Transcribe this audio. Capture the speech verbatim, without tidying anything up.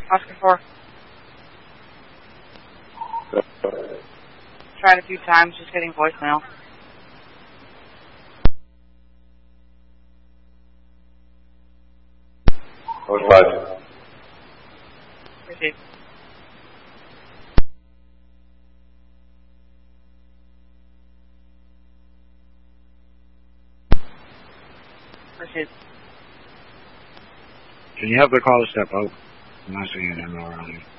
Oscar four. Tried a few times, just getting voicemail. Five. Proceed. Proceed. Can you have the caller step out? I'm not seeing him around here.